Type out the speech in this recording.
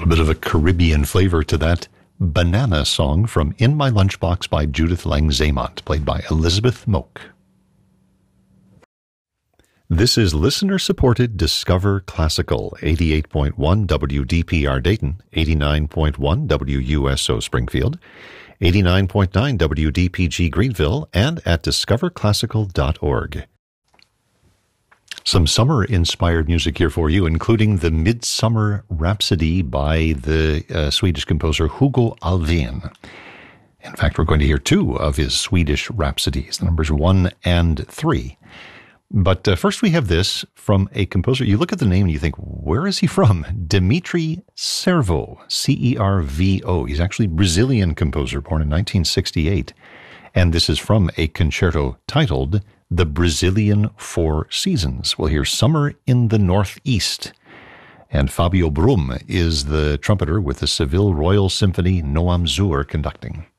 little bit of a Caribbean flavor to that Banana song from In My Lunchbox by Judith Langzamont, played by Elizabeth Moak. This is listener-supported Discover Classical, 88.1 WDPR Dayton, 89.1 WUSO Springfield, 89.9 WDPG Greenville, and at discoverclassical.org. Some summer-inspired music here for you, including the Midsummer Rhapsody by the Swedish composer Hugo Alfvén. In fact, we're going to hear two of his Swedish rhapsodies, the numbers 1 and 3. But first we have this from a composer. You look at the name and you think, where is he from? Dmitri Servo, C-E-R-V-O. He's actually a Brazilian composer, born in 1968. And this is from a concerto titled The Brazilian Four Seasons. We'll hear Summer in the Northeast. And Fabio Brum is the trumpeter with the Seville Royal Symphony Noam Zur conducting.